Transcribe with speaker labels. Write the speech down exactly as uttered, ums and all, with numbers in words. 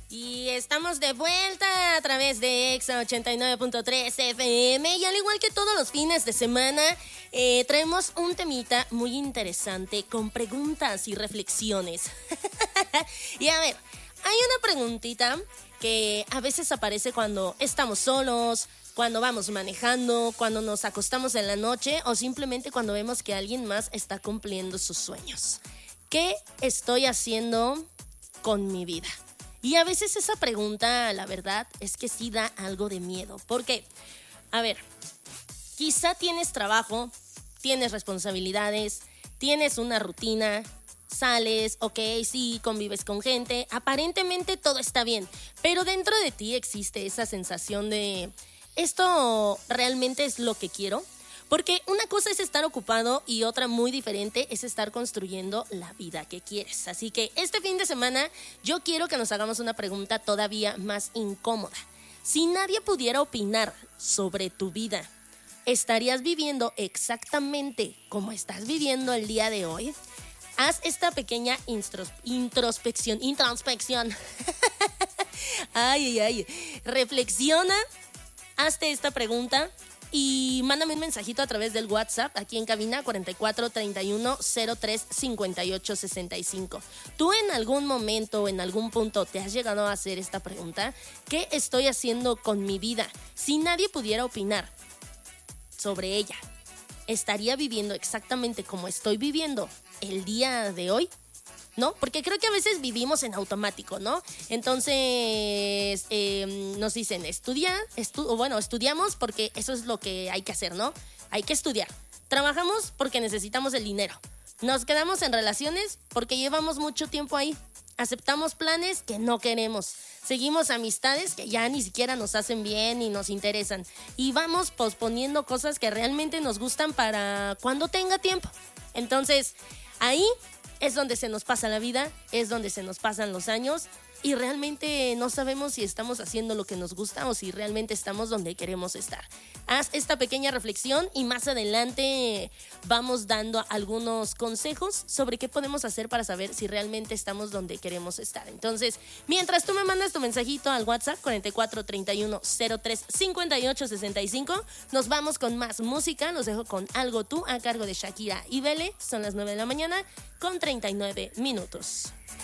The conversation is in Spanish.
Speaker 1: Y estamos de vuelta a través de Exa ochenta y nueve punto tres F M. Y al igual que todos los fines de semana, eh, traemos un temita muy interesante con preguntas y reflexiones. Y a ver, hay una preguntita que a veces aparece cuando estamos solos, cuando vamos manejando, cuando nos acostamos en la noche o simplemente cuando vemos que alguien más está cumpliendo sus sueños. ¿Qué estoy haciendo con mi vida? Y a veces esa pregunta, la verdad, es que sí da algo de miedo. Porque, a ver, quizá tienes trabajo, tienes responsabilidades, tienes una rutina, sales, ok, sí, convives con gente, aparentemente todo está bien, pero dentro de ti existe esa sensación de, ¿esto realmente es lo que quiero? Porque una cosa es estar ocupado y otra muy diferente es estar construyendo la vida que quieres. Así que este fin de semana yo quiero que nos hagamos una pregunta todavía más incómoda. Si nadie pudiera opinar sobre tu vida, ¿estarías viviendo exactamente como estás viviendo el día de hoy? Haz esta pequeña intros- introspección, introspección. Ay, ay, ay. Reflexiona, hazte esta pregunta. Y mándame un mensajito a través del WhatsApp, aquí en cabina cuarenta y cuatro, treinta y uno, cero tres, cincuenta y ocho, sesenta y cinco. ¿Tú en algún momento o en algún punto te has llegado a hacer esta pregunta? ¿Qué estoy haciendo con mi vida? Si nadie pudiera opinar sobre ella, ¿estaría viviendo exactamente como estoy viviendo el día de hoy? ¿No? Porque creo que a veces vivimos en automático, ¿no? Entonces, eh, nos dicen, estudia, estu- o bueno, estudiamos porque eso es lo que hay que hacer, ¿no? Hay que estudiar. Trabajamos porque necesitamos el dinero. Nos quedamos en relaciones porque llevamos mucho tiempo ahí. Aceptamos planes que no queremos. Seguimos amistades que ya ni siquiera nos hacen bien ni nos interesan. Y vamos posponiendo cosas que realmente nos gustan para cuando tenga tiempo. Entonces, ahí es donde se nos pasa la vida, es donde se nos pasan los años y realmente no sabemos si estamos haciendo lo que nos gusta o si realmente estamos donde queremos estar. Haz esta pequeña reflexión y más adelante vamos dando algunos consejos sobre qué podemos hacer para saber si realmente estamos donde queremos estar. Entonces, mientras tú me mandas tu mensajito al WhatsApp cuarenta y cuatro, treinta y uno, cero tres, cincuenta y ocho, sesenta y cinco, nos vamos con más música. Los dejo con Algo Tú a cargo de Shakira y Bele. Son las nueve de la mañana con treinta y nueve minutos.